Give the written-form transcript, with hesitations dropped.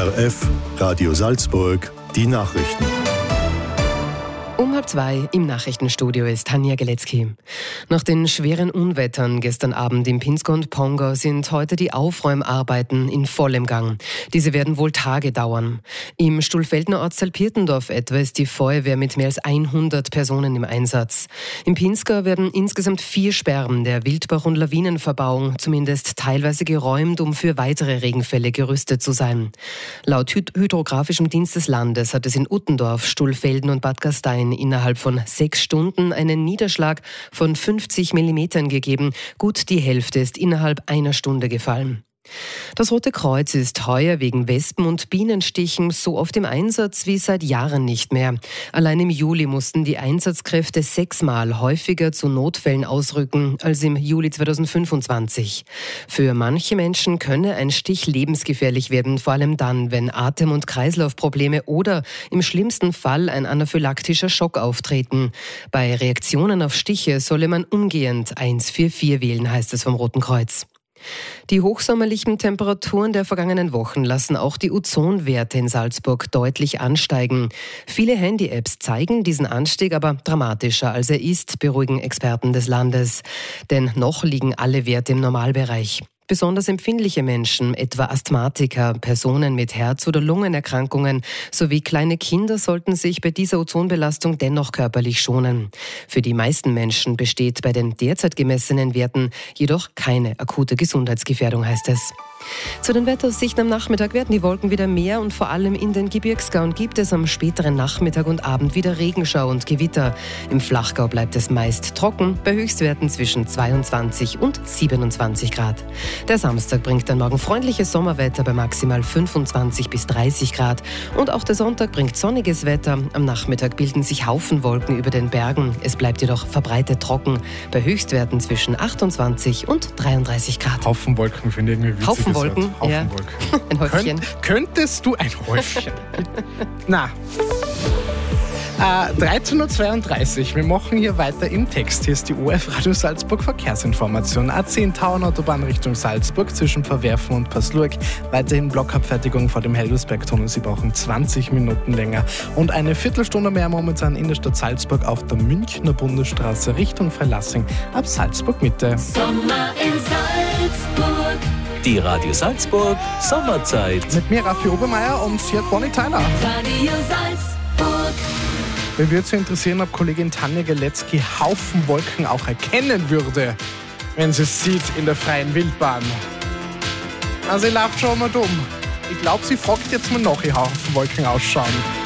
ORF, Radio Salzburg, die Nachrichten. Um 1:30 im Nachrichtenstudio ist Tanja Geletzky. Nach den schweren Unwettern gestern Abend im Pinzgau und Pongau sind heute die Aufräumarbeiten in vollem Gang. Diese werden wohl Tage dauern. Im Stulfeldner Ortsteil Pirtendorf etwa ist die Feuerwehr mit mehr als 100 Personen im Einsatz. Im Pinzgau werden insgesamt 4 Sperren der Wildbach- und Lawinenverbauung zumindest teilweise geräumt, um für weitere Regenfälle gerüstet zu sein. Laut Hydrografischem Dienst des Landes hat es in Uttendorf, Stulfelden und Bad Gastein innerhalb von 6 Stunden einen Niederschlag von 50 Millimetern gegeben. Gut die Hälfte ist innerhalb einer Stunde gefallen. Das Rote Kreuz ist heuer wegen Wespen- und Bienenstichen so oft im Einsatz wie seit Jahren nicht mehr. Allein im Juli mussten die Einsatzkräfte 6-mal häufiger zu Notfällen ausrücken als im Juli 2025. Für manche Menschen könne ein Stich lebensgefährlich werden, vor allem dann, wenn Atem- und Kreislaufprobleme oder im schlimmsten Fall ein anaphylaktischer Schock auftreten. Bei Reaktionen auf Stiche solle man umgehend 144 wählen, heißt es vom Roten Kreuz. Die hochsommerlichen Temperaturen der vergangenen Wochen lassen auch die Ozonwerte in Salzburg deutlich ansteigen. Viele Handy-Apps zeigen diesen Anstieg aber dramatischer, als er ist, beruhigen Experten des Landes. Denn noch liegen alle Werte im Normalbereich. Besonders empfindliche Menschen, etwa Asthmatiker, Personen mit Herz- oder Lungenerkrankungen sowie kleine Kinder sollten sich bei dieser Ozonbelastung dennoch körperlich schonen. Für die meisten Menschen besteht bei den derzeit gemessenen Werten jedoch keine akute Gesundheitsgefährdung, heißt es. Zu den Wetteraussichten am Nachmittag werden die Wolken wieder mehr und vor allem in den Gebirgsgauen gibt es am späteren Nachmittag und Abend wieder Regenschau und Gewitter. Im Flachgau bleibt es meist trocken, bei Höchstwerten zwischen 22 und 27 Grad. Der Samstag bringt dann morgen freundliches Sommerwetter bei maximal 25 bis 30 Grad. Und auch der Sonntag bringt sonniges Wetter. Am Nachmittag bilden sich Haufenwolken über den Bergen. Es bleibt jedoch verbreitet trocken, bei Höchstwerten zwischen 28 und 33 Grad. Haufenwolken finde ich irgendwie witzig. Haufenwolken, Haufenwolken. ja. Ein Häufchen. Könntest du ein Häufchen? Na. 13.32 Uhr. Wir machen hier weiter im Text. Hier ist die ORF Radio Salzburg Verkehrsinformation. A10 Tauernautobahn Richtung Salzburg zwischen Verwerfen und Passlurg. Weiterhin Blockabfertigung vor dem Heldersbergtunnel. Sie brauchen 20 Minuten länger. Und eine Viertelstunde mehr momentan in der Stadt Salzburg auf der Münchner Bundesstraße Richtung Freilassing ab Salzburg Mitte. Sommer in Salzburg. Die Radio Salzburg Sommerzeit. Mit mir Raffi Obermeier und hier Bonnie Tyler. Radio Salzburg. Mir würde es interessieren, ob Kollegin Tanja Geletzky Haufenwolken auch erkennen würde, wenn sie es sieht in der freien Wildbahn. Also, ich laufe schon mal dumm. Ich glaube, sie fragt jetzt mal nach, wie Haufenwolken ausschauen.